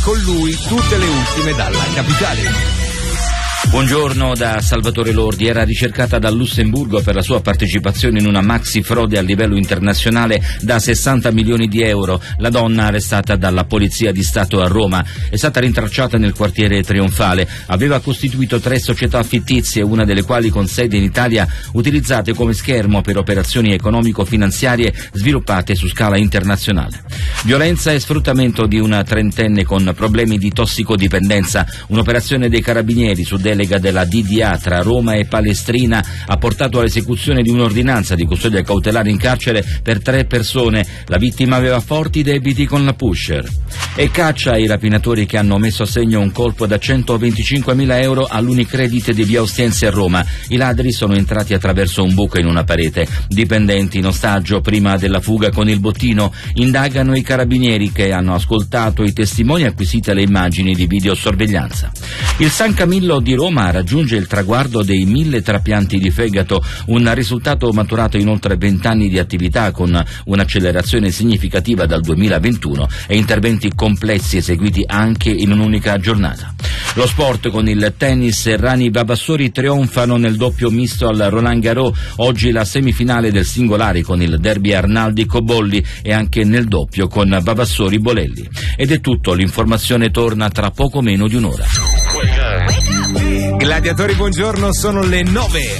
con lui tutte le ultime dalla capitale. Buongiorno da Salvatore Lordi. Era ricercata dal Lussemburgo per la sua partecipazione in una maxi frode a livello internazionale da 60 milioni di euro. La donna, arrestata dalla Polizia di Stato a Roma, è stata rintracciata nel quartiere Trionfale. Aveva costituito 3 società fittizie, una delle quali con sede in Italia, utilizzate come schermo per operazioni economico-finanziarie sviluppate su scala internazionale. Violenza e sfruttamento di una trentenne con problemi di tossicodipendenza. Un'operazione dei carabinieri su delega della DDA tra Roma e Palestrina ha portato all'esecuzione di un'ordinanza di custodia cautelare in carcere per 3 persone. La vittima aveva forti debiti con la pusher. E caccia ai rapinatori che hanno messo a segno un colpo da 125.000 euro all'Unicredit di via Ostiense a Roma. I ladri sono entrati attraverso un buco in una parete. Dipendenti in ostaggio prima della fuga con il bottino. Indagano i carabinieri che hanno ascoltato i testimoni e acquisite le immagini di videosorveglianza. Il San Camillo di Roma raggiunge il traguardo dei 1000 trapianti di fegato, un risultato maturato in oltre 20 anni di attività, con un'accelerazione significativa dal 2021 e interventi complessi eseguiti anche in un'unica giornata. Lo sport con il tennis. Errani Vavassori trionfano nel doppio misto al Roland Garros. Oggi la semifinale del singolare con il derby Arnaldi-Cobolli e anche nel doppio con Vavassori-Bolelli. Ed è tutto, l'informazione torna tra poco meno di un'ora. Gladiatori, buongiorno, sono le 9.